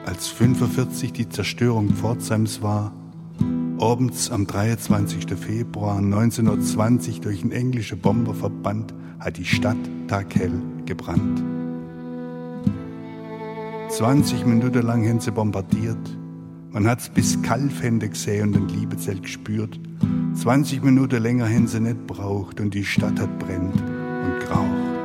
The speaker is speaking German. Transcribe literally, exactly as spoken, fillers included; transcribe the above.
als fünfundvierzig die Zerstörung Pforzheims war, abends am dreiundzwanzigsten Februar neunzehnhundertzwanzig durch einen englischen Bomberverband, hat die Stadt taghell gebrannt. zwanzig Minuten lang haben sie bombardiert. Man hat's bis Kalfhände gesehen und ein Liebezelt gespürt. zwanzig Minuten länger haben sie nicht braucht und die Stadt hat brennt und graucht.